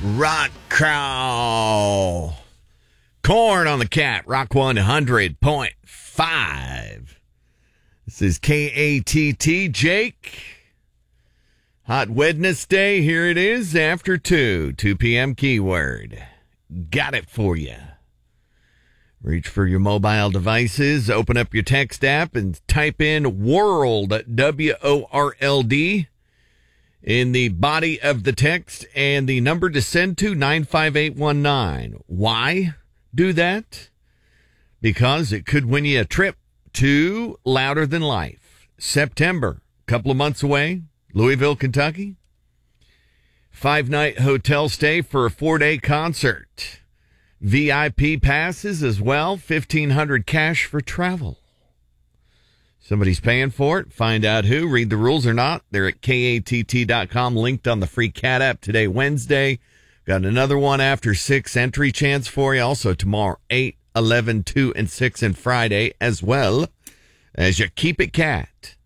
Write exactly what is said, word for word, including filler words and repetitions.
Rock Crawl. Corn on the Cat, Rock one hundred point five. This is K A T T, Jake. Hot Wednesday, here it is, after two, two p.m. keyword. Got it for you. Reach for your mobile devices, open up your text app, and type in WORLD, W O R L D, in the body of the text, and the number to send to nine five eight one nine. Why do that? Because it could win you a trip to Louder Than Life. September, a couple of months away, Louisville, Kentucky. Five-night hotel stay for a four-day concert. V I P passes as well, fifteen hundred dollars cash for travel. Somebody's paying for it. Find out who. Read the rules or not. They're at K A T T dot com, linked on the free Cat app today, Wednesday. Got another one after six entry chance for you. Also tomorrow, eight, eleven, two, and six, and Friday as well as you keep it Cat.